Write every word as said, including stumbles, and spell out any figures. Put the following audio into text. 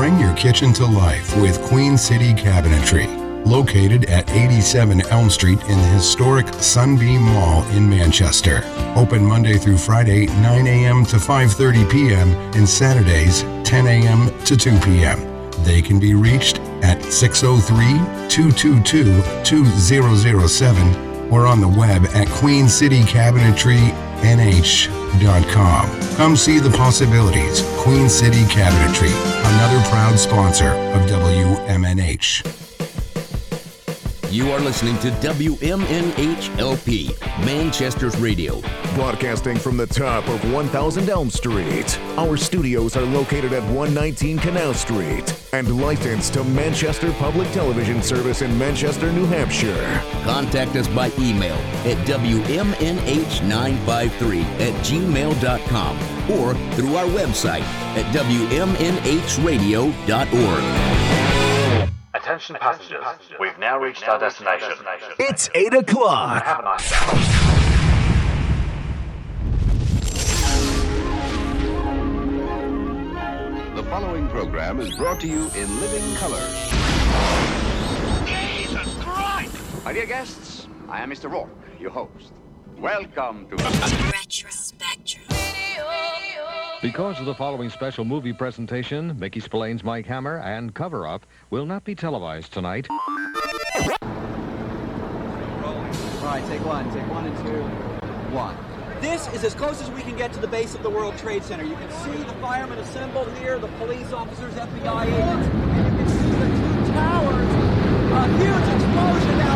Bring your kitchen to life with Queen City Cabinetry, located at eighty-seven Elm Street in the historic Sunbeam Mall in Manchester. Open Monday through Friday, nine a.m. to five thirty p.m. and Saturdays, ten a.m. to two p.m. They can be reached at six oh three, two two two, two zero zero seven or on the web at queen city cabinetry n h dot com. Come see the possibilities. Queen City Cabinetry, another proud sponsor of W M N H. You are listening to W M N H L P, Manchester's radio. Broadcasting from the top of one thousand Elm Street. Our studios are located at one nineteen Canal Street and licensed to Manchester Public Television Service in Manchester, New Hampshire. Contact us by email at W M N H nine five three at gmail dot com or through our website at W M N H radio dot org. Attention passengers, we've now reached our destination. It's eight o'clock. Have a nice day. The following program is brought to you in living color. Jesus Christ! My dear guests, I am Mister Rourke, your host. Welcome to Retrospectrum. Because of the following special movie presentation, Mickey Spillane's Mike Hammer and Cover Up will not be televised tonight. All right, take one, take one and two, one. This is as close as we can get to the base of the World Trade Center. You can see the firemen assembled here, the police officers, F B I agents, and you can see the two towers. A huge explosion now